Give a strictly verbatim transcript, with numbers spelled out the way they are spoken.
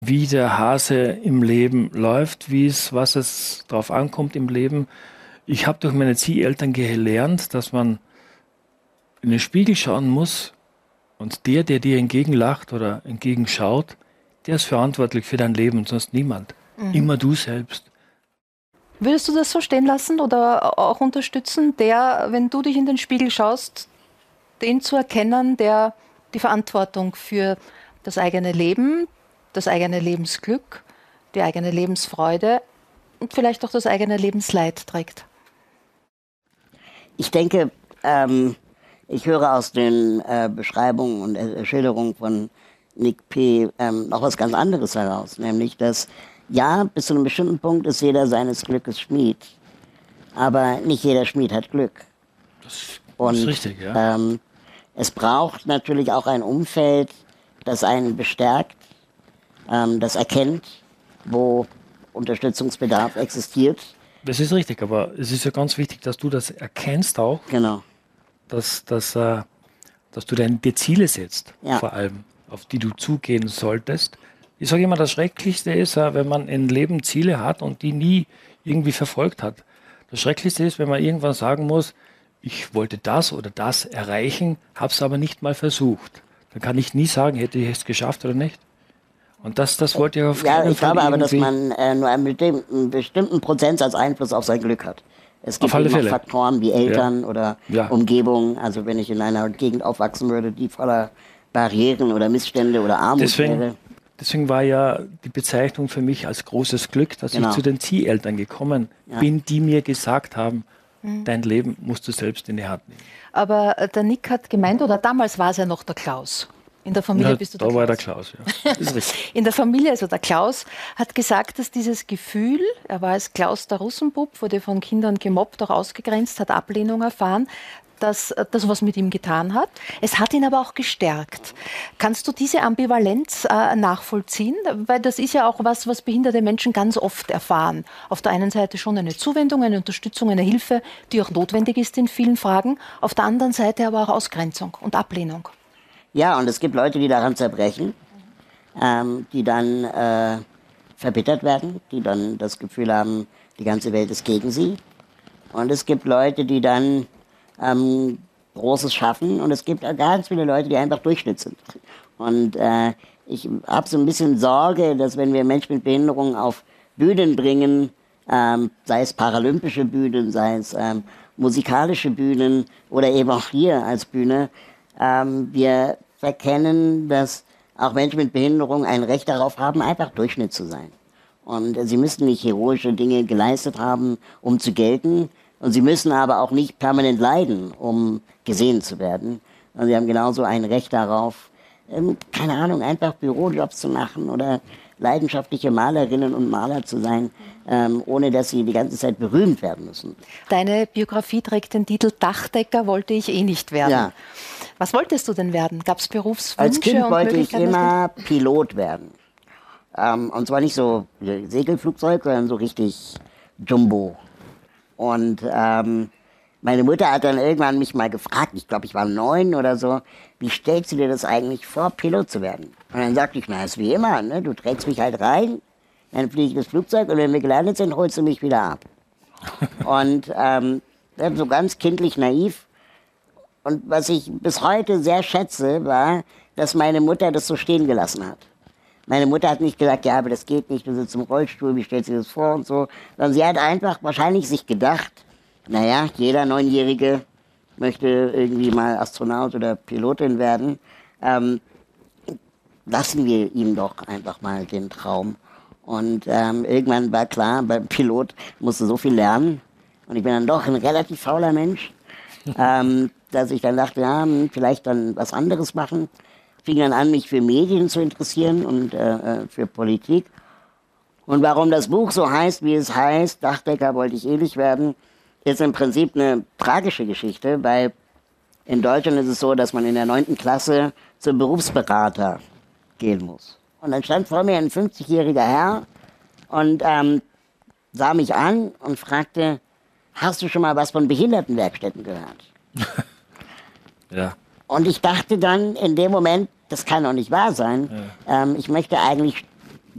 wie der Hase im Leben läuft, wie es, was es drauf ankommt im Leben. Ich habe durch meine Zieheltern gelernt, dass man in den Spiegel schauen muss und der, der dir entgegenlacht oder entgegenschaut, der ist verantwortlich für dein Leben und sonst niemand. Mhm. Immer du selbst. Würdest du das so stehen lassen oder auch unterstützen, der, wenn du dich in den Spiegel schaust, den zu erkennen, der die Verantwortung für das eigene Leben, das eigene Lebensglück, die eigene Lebensfreude und vielleicht auch das eigene Lebensleid trägt? Ich denke, ähm, ich höre aus den äh, Beschreibungen und äh, Schilderungen von Nick P. Ähm, noch was ganz anderes heraus, nämlich, dass ja, bis zu einem bestimmten Punkt ist jeder seines Glückes Schmied, aber nicht jeder Schmied hat Glück. Das und, ist richtig, ja. Ähm, es braucht natürlich auch ein Umfeld, das einen bestärkt, ähm, das erkennt, wo Unterstützungsbedarf existiert. Das ist richtig, aber es ist ja ganz wichtig, dass du das erkennst auch. Genau. Dass, dass, äh, dass du deine dir Ziele setzt, ja. vor allem, auf die du zugehen solltest. Ich sage immer, das Schrecklichste ist, äh, wenn man im Leben Ziele hat und die nie irgendwie verfolgt hat. Das Schrecklichste ist, wenn man irgendwann sagen muss, ich wollte das oder das erreichen, habe es aber nicht mal versucht. Dann kann ich nie sagen, hätte ich es geschafft oder nicht. Und das, das wollte ich auf ja, keinen ich Fall glaube aber, dass irgendwie- man äh, nur einen bestimmten, einen bestimmten Prozentsatz Einfluss auf sein Glück hat. Es gibt Auf alle eben auch Fälle. Faktoren wie Eltern Ja. oder Ja. Umgebung. Also wenn ich in einer Gegend aufwachsen würde, die voller Barrieren oder Missstände oder Armut Deswegen, wäre. deswegen war ja die Bezeichnung für mich als großes Glück, dass Genau. ich zu den Zieheltern gekommen Ja. bin, die mir gesagt haben, dein Leben musst du selbst in die Hand nehmen. Aber äh, der Nick hat gemeint, oder damals war es ja noch der Klaus. In der Familie Ja, bist du da der war der Klaus. Klaus, ja. Das ist richtig. In der Familie, also der Klaus, hat gesagt, dass dieses Gefühl, er war als Klaus der Russenbub, wurde von Kindern gemobbt, auch ausgegrenzt, hat Ablehnung erfahren, dass das was mit ihm getan hat. Es hat ihn aber auch gestärkt. Kannst du diese Ambivalenz äh, nachvollziehen? Weil das ist ja auch was, was behinderte Menschen ganz oft erfahren. Auf der einen Seite schon eine Zuwendung, eine Unterstützung, eine Hilfe, die auch notwendig ist in vielen Fragen. Auf der anderen Seite aber auch Ausgrenzung und Ablehnung. Ja, und es gibt Leute, die daran zerbrechen, ähm, die dann äh, verbittert werden, die dann das Gefühl haben, die ganze Welt ist gegen sie. Und es gibt Leute, die dann ähm, Großes schaffen, und es gibt ganz viele Leute, die einfach Durchschnitt sind. Und äh, ich habe so ein bisschen Sorge, dass wenn wir Menschen mit Behinderung auf Bühnen bringen, ähm, sei es paralympische Bühnen, sei es ähm, musikalische Bühnen oder eben auch hier als Bühne, ähm, wir verkennen, dass auch Menschen mit Behinderung ein Recht darauf haben, einfach Durchschnitt zu sein. Und äh, sie müssen nicht heroische Dinge geleistet haben, um zu gelten. Und sie müssen aber auch nicht permanent leiden, um gesehen zu werden. Und sie haben genauso ein Recht darauf, ähm, keine Ahnung, einfach Bürojobs zu machen oder leidenschaftliche Malerinnen und Maler zu sein, ähm, ohne dass sie die ganze Zeit berühmt werden müssen. Deine Biografie trägt den Titel Dachdecker wollte ich eh nicht werden. Ja. Was wolltest du denn werden? Gab es Berufswünsche Als Kind und wollte ich Möglichkeiten? immer Pilot werden. Ähm, und zwar nicht so Segelflugzeug, sondern so richtig Jumbo. Und ähm, meine Mutter hat dann irgendwann mich mal gefragt, ich glaube, ich war neun oder so, wie stellst du dir das eigentlich vor, Pilot zu werden? Und dann sagte ich, na, ist wie immer, ne? Du trägst mich halt rein, dann fliege ich das Flugzeug und wenn wir gelandet sind, holst du mich wieder ab. Und ähm, das so ganz kindlich naiv. Und was ich bis heute sehr schätze, war, dass meine Mutter das so stehen gelassen hat. Meine Mutter hat nicht gesagt, ja, aber das geht nicht, du sitzt im Rollstuhl, wie stellst du dir das vor und so. Sondern sie hat einfach wahrscheinlich sich gedacht, naja, jeder Neunjährige möchte irgendwie mal Astronaut oder Pilotin werden. Ähm, lassen wir ihm doch einfach mal den Traum. Und ähm, irgendwann war klar, beim Pilot musste so viel lernen. Und ich bin dann doch ein relativ fauler Mensch, ähm, dass ich dann dachte, ja, vielleicht dann was anderes machen. Fing dann an, mich für Medien zu interessieren und äh, für Politik. Und warum das Buch so heißt, wie es heißt, Dachdecker wollte ich eh nicht werden, ist im Prinzip eine tragische Geschichte, weil in Deutschland ist es so, dass man in der neunten Klasse zum Berufsberater gehen muss. Und dann stand vor mir ein fünfzigjähriger Herr und ähm, sah mich an und fragte, hast du schon mal was von Behindertenwerkstätten gehört? Ja. Und ich dachte dann in dem Moment, das kann doch nicht wahr sein. Ja. Ähm, ich möchte eigentlich